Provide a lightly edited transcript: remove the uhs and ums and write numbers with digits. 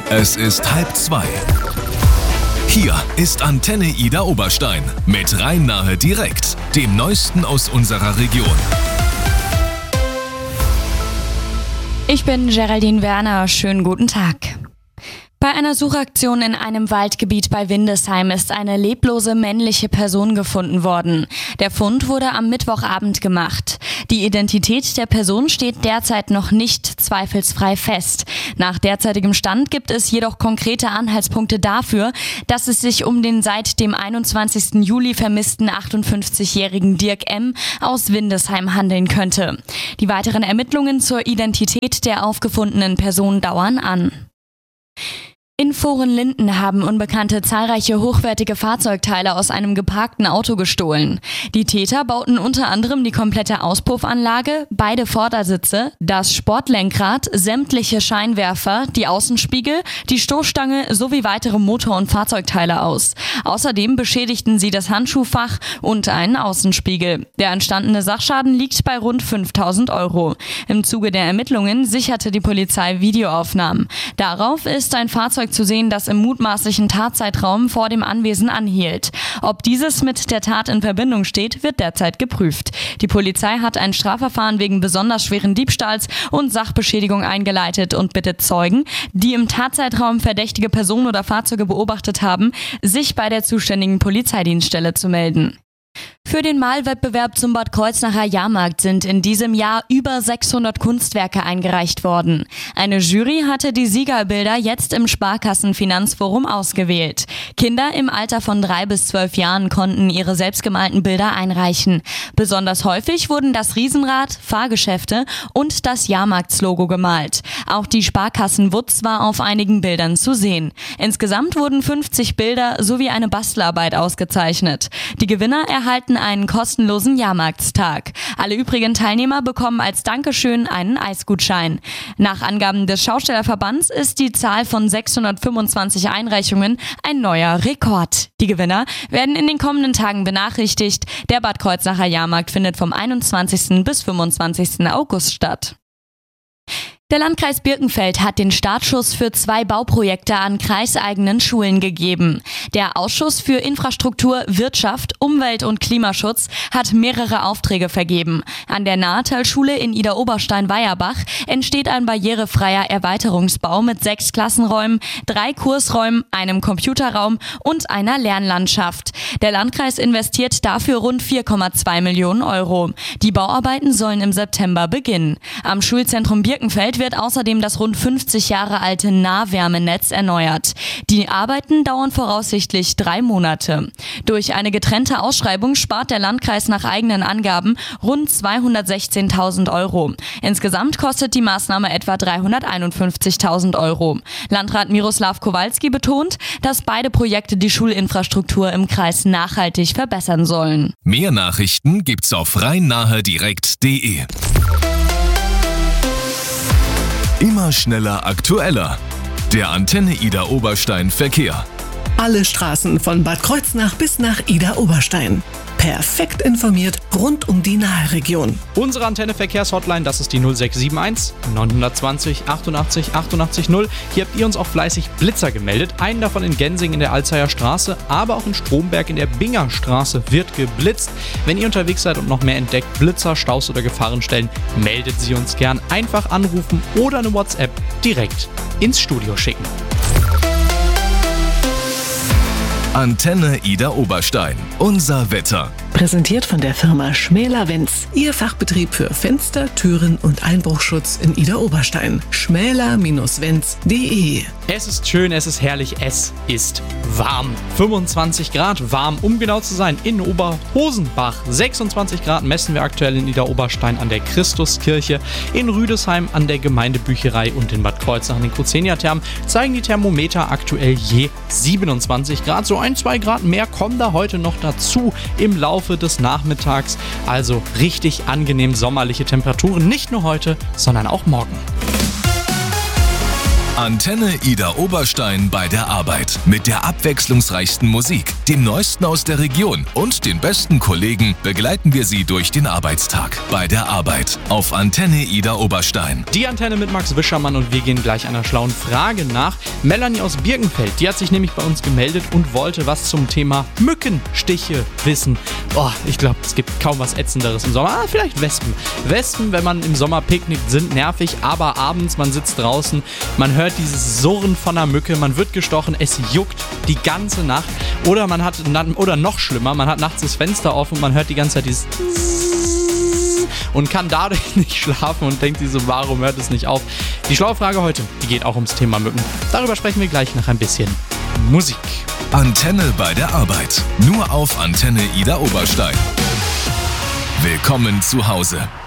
Es ist 1:30. Hier ist Antenne Ida Oberstein mit Rhein-Nahe direkt, dem Neuesten aus unserer Region. Ich bin Geraldine Werner, schönen guten Tag. Bei einer Suchaktion in einem Waldgebiet bei Windesheim ist eine leblose männliche Person gefunden worden. Der Fund wurde am Mittwochabend gemacht. Die Identität der Person steht derzeit noch nicht zweifelsfrei fest. Nach derzeitigem Stand gibt es jedoch konkrete Anhaltspunkte dafür, dass es sich um den seit dem 21. Juli vermissten 58-jährigen Dirk M. aus Windesheim handeln könnte. Die weiteren Ermittlungen zur Identität der aufgefundenen Person dauern an. In Vorenlinden haben Unbekannte zahlreiche hochwertige Fahrzeugteile aus einem geparkten Auto gestohlen. Die Täter bauten unter anderem die komplette Auspuffanlage, beide Vordersitze, das Sportlenkrad, sämtliche Scheinwerfer, die Außenspiegel, die Stoßstange sowie weitere Motor- und Fahrzeugteile aus. Außerdem beschädigten sie das Handschuhfach und einen Außenspiegel. Der entstandene Sachschaden liegt bei rund 5.000 Euro. Im Zuge der Ermittlungen sicherte die Polizei Videoaufnahmen. Darauf ist ein Fahrzeug zu sehen, das im mutmaßlichen Tatzeitraum vor dem Anwesen anhielt. Ob dieses mit der Tat in Verbindung steht, wird derzeit geprüft. Die Polizei hat ein Strafverfahren wegen besonders schweren Diebstahls und Sachbeschädigung eingeleitet und bittet Zeugen, die im Tatzeitraum verdächtige Personen oder Fahrzeuge beobachtet haben, sich bei der zuständigen Polizeidienststelle zu melden. Für den Malwettbewerb zum Bad Kreuznacher Jahrmarkt sind in diesem Jahr über 600 Kunstwerke eingereicht worden. Eine Jury hatte die Siegerbilder jetzt im Sparkassenfinanzforum ausgewählt. Kinder im Alter von 3 bis 12 Jahren konnten ihre selbstgemalten Bilder einreichen. Besonders häufig wurden das Riesenrad, Fahrgeschäfte und das Jahrmarktslogo gemalt. Auch die Sparkassenwutz war auf einigen Bildern zu sehen. Insgesamt wurden 50 Bilder sowie eine Bastelarbeit ausgezeichnet. Die Gewinner erhalten einen kostenlosen Jahrmarktstag. Alle übrigen Teilnehmer bekommen als Dankeschön einen Eisgutschein. Nach Angaben des Schaustellerverbands ist die Zahl von 625 Einreichungen ein neuer Rekord. Die Gewinner werden in den kommenden Tagen benachrichtigt. Der Bad Kreuznacher Jahrmarkt findet vom 21. bis 25. August statt. Der Landkreis Birkenfeld hat den Startschuss für 2 Bauprojekte an kreiseigenen Schulen gegeben. Der Ausschuss für Infrastruktur, Wirtschaft, Umwelt und Klimaschutz hat mehrere Aufträge vergeben. An der Nahetalschule in Ida-Oberstein-Weierbach entsteht ein barrierefreier Erweiterungsbau mit 6 Klassenräumen, 3 Kursräumen, einem Computerraum und einer Lernlandschaft. Der Landkreis investiert dafür rund 4,2 Millionen Euro. Die Bauarbeiten sollen im September beginnen. Am Schulzentrum Birkenfeld wird außerdem das rund 50 Jahre alte Nahwärmenetz erneuert. Die Arbeiten dauern voraussichtlich 3 Monate. Durch eine getrennte Ausschreibung spart der Landkreis nach eigenen Angaben rund 216.000 Euro. Insgesamt kostet die Maßnahme etwa 351.000 Euro. Landrat Miroslav Kowalski betont, dass beide Projekte die Schulinfrastruktur im Kreis nachhaltig verbessern sollen. Mehr Nachrichten gibt's auf rhein-nahe-direkt.de. Immer schneller, aktueller. Der Antenne Ida Oberstein Verkehr. Alle Straßen von Bad Kreuznach bis nach Ida Oberstein. Perfekt informiert rund um die Nahe-Region. Unsere Antenne-Verkehrshotline, das ist die 0671 920 88 88 0. Hier habt ihr uns auch fleißig Blitzer gemeldet. Einen davon in Gensing in der Alzheimer Straße, aber auch in Stromberg in der Binger Straße wird geblitzt. Wenn ihr unterwegs seid und noch mehr entdeckt, Blitzer, Staus oder Gefahrenstellen, meldet sie uns gern. Einfach anrufen oder eine WhatsApp direkt ins Studio schicken. Antenne Ida Oberstein. Unser Wetter. Präsentiert von der Firma Schmäler-Wenz. Ihr Fachbetrieb für Fenster, Türen und Einbruchschutz in Ida Oberstein. schmäler-wenz.de. Es ist schön, es ist herrlich, es ist warm. 25 Grad warm, um genau zu sein, in Oberhosenbach. 26 Grad messen wir aktuell in Ida Oberstein an der Christuskirche. In Rüdesheim an der Gemeindebücherei und in Bad Kreuznach an den Kozenia-Thermen zeigen die Thermometer aktuell je 27 Grad. So 1-2 Grad mehr kommen da heute noch dazu im Laufe des Nachmittags. Also richtig angenehm sommerliche Temperaturen, nicht nur heute, sondern auch morgen. Antenne Ida Oberstein bei der Arbeit. Mit der abwechslungsreichsten Musik, dem Neuesten aus der Region und den besten Kollegen begleiten wir Sie durch den Arbeitstag. Bei der Arbeit auf Antenne Ida Oberstein. Die Antenne mit Max Wischermann und wir gehen gleich einer schlauen Frage nach. Melanie aus Birkenfeld, die hat sich nämlich bei uns gemeldet und wollte was zum Thema Mückenstiche wissen. Ich glaube, es gibt kaum was Ätzenderes im Sommer. Vielleicht Wespen. Wespen, wenn man im Sommer picknickt, sind nervig, aber abends, man sitzt draußen, man hört dieses Surren von einer Mücke, man wird gestochen, es juckt die ganze Nacht. Oder noch schlimmer, man hat nachts das Fenster offen und man hört die ganze Zeit dieses und kann dadurch nicht schlafen und denkt sich so, warum hört es nicht auf? Die schlaue Frage heute, die geht auch ums Thema Mücken. Darüber sprechen wir gleich nach ein bisschen Musik. Antenne bei der Arbeit. Nur auf Antenne Ida Oberstein. Willkommen zu Hause.